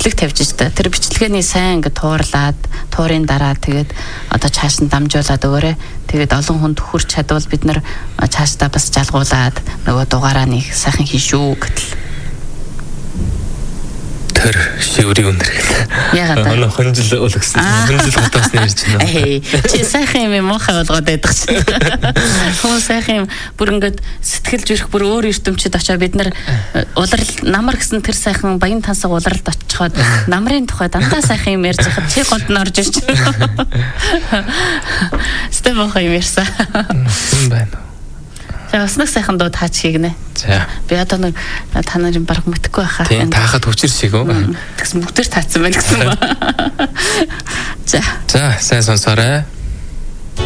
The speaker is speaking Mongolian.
бичлэг тавьж та. Тэр бичлэгээний сайн ингээд туурлаад, туурын дараа тэгээд одоо цааш нь дамжуулаад өгөөрэй. Тэгээд олон хүнд хүрч чадвал бид нар цаашдаа бас жалгуулад нөгөө дугаараа нэг сайхан хийн шүү гэтэл. Тэр шиврийн өндөр гэдэг. Ягаад вэ? Оноо хонжил уулгсан. Хонжил готоосны ярьж байна. Чи сайхан юм муухай болгоод байдаг чинь. Хүн сайхан юм бүр ингээд сэтгэлж ирэх бүр өөр ертөмчөд очоо бид нар уларал намар гэсэн тэр сайхан баян тансаг уларалд очиход намрын тухай дандаа сайхан юм ярьж хахад чи голд нь орж ирж байна. Стэ муухай юм ярьсан. Юм байна. За бас нэг сайхан дуу таач хийгнэ. За. Би одоо нэг та нарын баг мэдхгүй байхаа. Тийм таахад хүчээр шиг үү? Тэгсэн бүгдээр таацсан байна гэсэн ба. За. За, сайн сонсоорой.